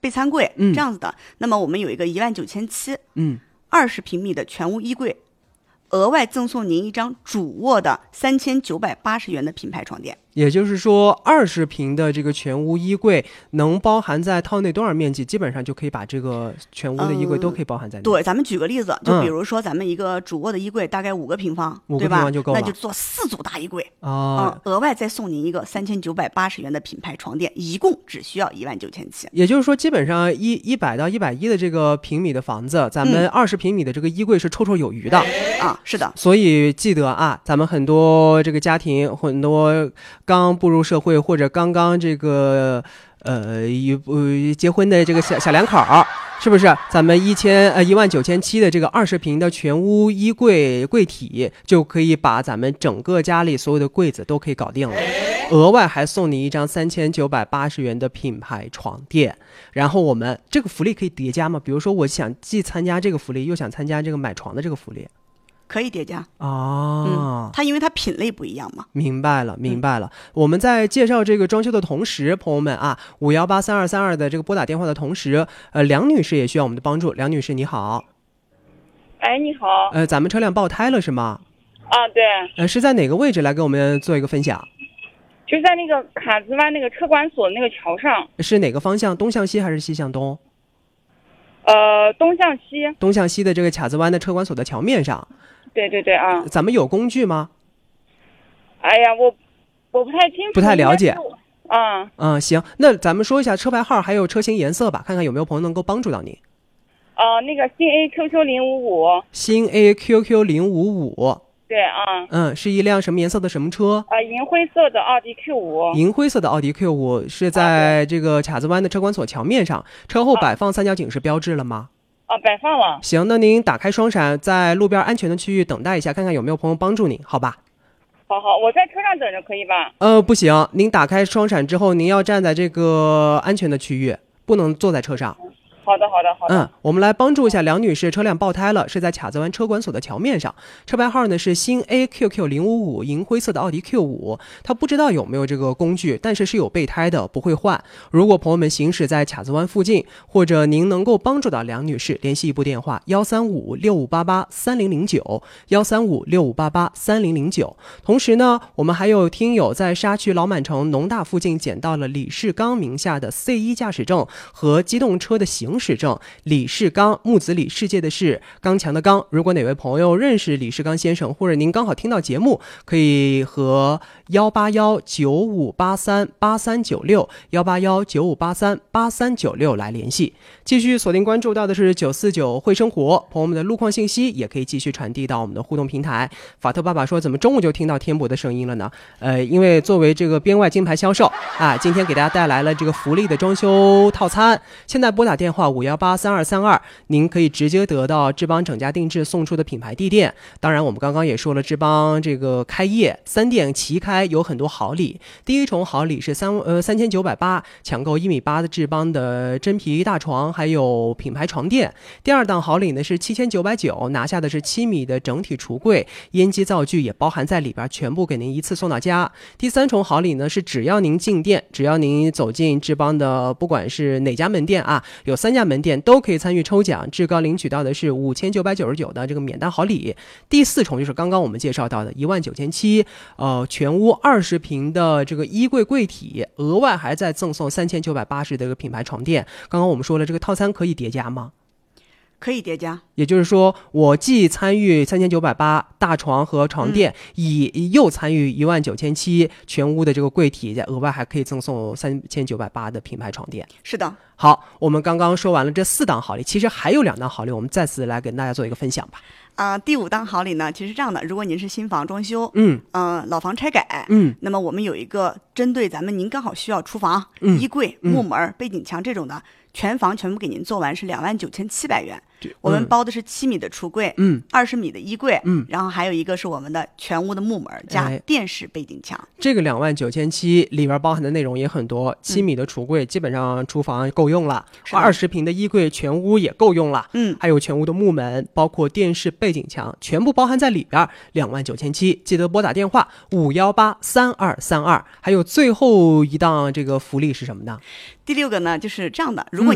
备餐柜，这样子的。那么我们有一个19700，20平米的全屋衣柜，额外赠送您一张主卧的3980元的品牌床垫。 也就是说20平的这个全屋衣柜能包含在套内多少面积，基本上就可以把这个全屋的衣柜都可以包含在内。 对，咱们举个例子，就比如说咱们一个主卧的衣柜大概5个平方 ，5个平方就够了， 那就做4组大衣柜额外再送您一个3980元的品牌床垫，一共只需要19700。 也就是说基本上100到110的这个平米的房子，咱们20平米的这个衣柜是绰绰有余的是的。 所以记得咱们很多这个家庭，很多刚步入社会或者刚刚这个结婚的这个小两口，是不是咱们19700的这个20平的全屋衣柜柜体就可以把咱们整个家里所有的柜子都可以搞定了，额外还送你一张3980元的品牌床垫。然后我们这个福利可以叠加吗？比如说我想既参加这个福利又想参加这个买床的这个福利， 可以叠加它因为它品类不一样嘛。 明白了。我们在介绍这个装修的同时，朋友们5183232的这个拨打电话的同时，梁女士也需要我们的帮助。梁女士你好。 你好。 咱们车辆爆胎了是吗？ 对。 是在哪个位置？来给我们做一个分享。 就在那个卡子湾那个车管所那个桥上。 是哪个方向？东向西还是西向东？ 东向西。 东向西的这个卡子湾的车管所的桥面上。 对咱们有工具吗？ 我不太清楚， 不太了解。行，那咱们说一下车牌号还有车型颜色吧，看看有没有朋友能够帮助到您。 那个新 AQQ055。 新 AQQ055。 对是一辆什么颜色的什么车？ 银灰色的奥迪 Q5。 银灰色的奥迪 Q5 是在这个卡子湾的车管所桥面上，车后摆放三角警示标志了吗？ 摆放了。 行，那您打开双闪，在路边安全的区域等待一下，看看有没有朋友帮助您，好吧？ 好，我在车上等着可以吧？ 不行，您打开双闪之后，您要站在这个安全的区域，不能坐在车上。 好的。 我们来帮助一下梁女士，车辆爆胎了，是在卡子湾车管所的桥面上，车牌号呢是新 AQQ055，银灰色的奥迪 Q5，她不知道有没有这个工具，但是有备胎的，不会换。如果朋友们行驶在卡子湾附近，或者您能够帮助到梁女士，联系一部电话13565883009，13565883009。同时呢，我们还有听友在沙区老满城农大附近捡到了李世刚名下的 C1 驾驶证和机动车的行驶证。李世刚，木子李，世界的世，刚强的刚。如果哪位朋友认识李世刚先生，或者您刚好听到节目，可以和18195838396 18195838396来联系。继续锁定关注到的是949会生活，朋友们的路况信息也可以继续传递到我们的互动平台。法特爸爸说，怎么中午就听到天博的声音了呢？因为作为这个边外金牌销售今天给大家带来了这个福利的装修套餐。现在拨打电话5183232，您可以直接得到志邦整家定制送出的品牌地垫。当然我们刚刚也说了，志邦这个开业3店齐开，有很多好礼。第一重好礼是3980，抢购1.8米的志邦的真皮大床还有品牌床垫。第二档好礼呢是7990，拿下的是7米的整体橱柜，烟机灶具也包含在里边，全部给您一次送到家。第三重好礼呢是只要您进店，只要您走进志邦的不管是哪家门店有3家门店都可以参与抽奖，至高领取到的是5999的这个免单好礼。第四重就是刚刚我们介绍到的19700，全屋20平的这个衣柜柜体，额外还在赠送3980的一个品牌床垫。刚刚我们说了，这个套餐可以叠加吗？ 可以叠加， 也就是说我既参与3980大床和床垫，又参与19700全屋的这个柜体，额外还可以赠送3980的品牌床垫。 是的。 好，我们刚刚说完了这4档好礼，其实还有2档好礼，我们再次来给大家做一个分享吧。 第5档好礼呢，其实这样的，如果您是新房装修，老房拆改，那么我们有一个针对咱们您刚好需要厨房、衣柜、木门、背景墙这种的，全房全部给您做完是29700元。我们包的是7米的橱柜，20米的衣柜，然后还有一个是我们的全屋的木门加电视背景墙。 这个29700里边包含的内容也很多，7米的橱柜基本上厨房够用了，20平的衣柜全屋也够用了，还有全屋的木门，包括电视背景墙，全部包含在里边，29700。记得拨打电话5183232。还有最后一档这个福利是什么呢？ 第6个呢，就是这样的，如果